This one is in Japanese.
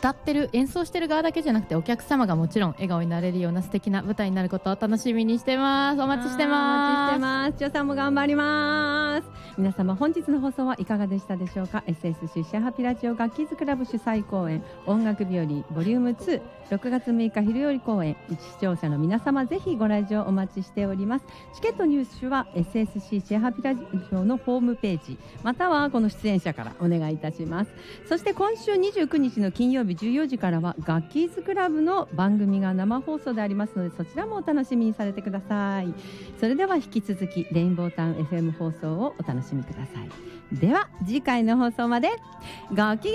歌ってる演奏してる側だけじゃなくてお客様がもちろん笑顔になれるような素敵な舞台になることを楽しみにしてます。お待ちしてます。 千代さんも頑張ります。皆様本日の放送はいかがでしたでしょうか。 SSC シェアハピラジオ楽器ズクラブ主催公演音楽日和ボリューム2、6月6日昼より公演、視聴者の皆様ぜひご来場お待ちしております。チケット入手は SSC シェアハピラジオのホームページまたはこの出演者からお願いいたします。そして今週29日の金曜日14時からは楽器ズクラブの番組が生放送でありますので、そちらもお楽しみにされてください。それでは引き続きレインボータウン FM 放送をお楽しみください。では次回の放送までごきげん